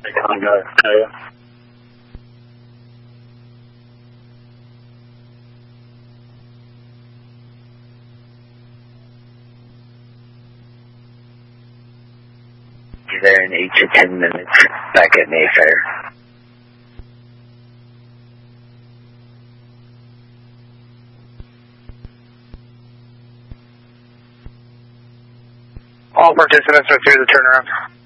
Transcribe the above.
Be there in 8 to 10 minutes, back at Mayfair. All participants are through the turnaround.